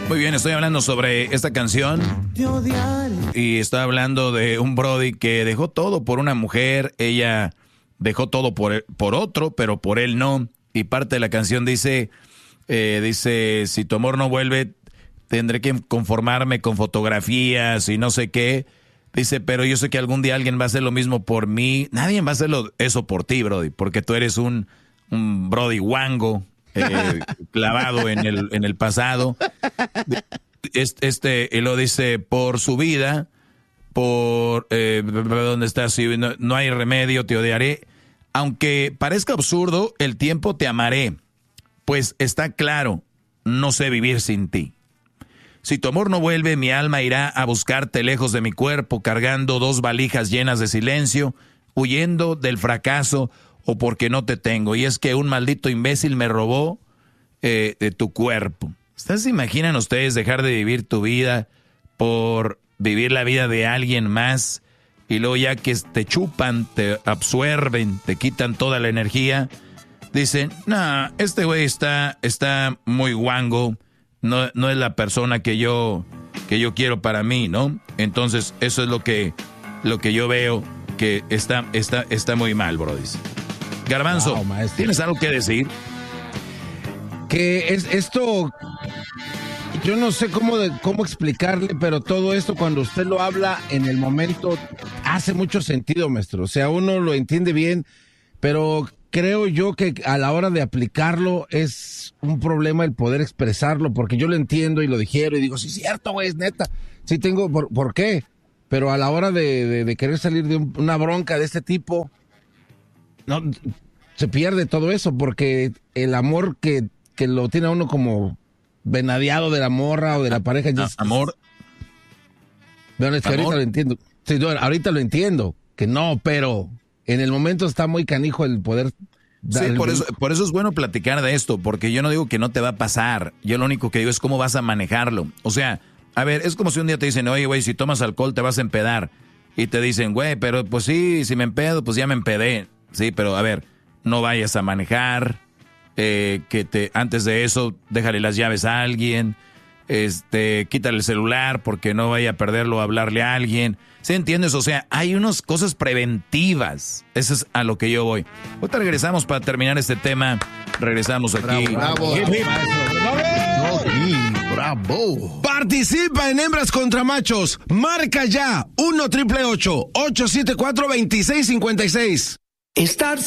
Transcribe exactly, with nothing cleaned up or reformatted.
Muy bien, estoy hablando sobre esta canción y estoy hablando de un brody que dejó todo por una mujer, ella dejó todo por, por otro, pero por él no. Y parte de la canción dice, eh, dice, si tu amor no vuelve, tendré que conformarme con fotografías y no sé qué. Dice, pero yo sé que algún día alguien va a hacer lo mismo por mí. Nadie va a hacer lo, eso por ti, brody, porque tú eres un, un brody guango. Eh, clavado en el, en el pasado. Este, este, y lo dice, por su vida, por eh, ¿dónde estás? Si no, no hay remedio, te odiaré. Aunque parezca absurdo, el tiempo te amaré, pues está claro, no sé vivir sin ti. Si tu amor no vuelve, mi alma irá a buscarte lejos de mi cuerpo, cargando dos valijas llenas de silencio, huyendo del fracaso o porque no te tengo. Y es que un maldito imbécil me robó eh, de tu cuerpo. ¿Ustedes se imaginan ustedes dejar de vivir tu vida por vivir la vida de alguien más? Y luego ya que te chupan, te absorben, te quitan toda la energía, dicen, no, este güey está, está muy guango, no, no es la persona que yo, que yo quiero para mí, ¿no? Entonces eso es lo que, lo que yo veo que está, está, está muy mal, bro. Dice. Garbanzo, wow, ¿tienes algo que decir? Que es esto, yo no sé cómo, de, cómo explicarle, pero todo esto cuando usted lo habla en el momento hace mucho sentido, maestro. O sea, uno lo entiende bien, pero creo yo que a la hora de aplicarlo es un problema el poder expresarlo, porque yo lo entiendo y lo digiero y digo, sí, es cierto, güey, es neta. Sí tengo, ¿por, ¿por qué? Pero a la hora de, de, de querer salir de un, una bronca de este tipo, no, se pierde todo eso, porque el amor que, que lo tiene a uno como venadeado de la morra o de la pareja. Ah, es, amor. Bueno, es que ahorita lo entiendo. Sí, no, ahorita lo entiendo, que no, pero en el momento está muy canijo el poder. Sí, por eso, por eso es bueno platicar de esto, porque yo no digo que no te va a pasar. Yo lo único que digo es cómo vas a manejarlo. O sea, a ver, es como si un día te dicen, oye, güey, si tomas alcohol te vas a empedar. Y te dicen, güey, pero pues sí, si me empedo, pues ya me empedé. Sí, pero a ver, no vayas a manejar, eh, que te antes de eso déjale las llaves a alguien, este, quítale el celular porque no vaya a perderlo a hablarle a alguien. ¿Sí entiendes? O sea, hay unas cosas preventivas. Eso es a lo que yo voy. Ahorita regresamos para terminar este tema. Regresamos aquí. Bravo, bravo. Bravo. Bravo. Participa en Hembras contra Machos. Marca ya uno triple ocho, ocho siete cuatro, dos seis cinco seis. Estar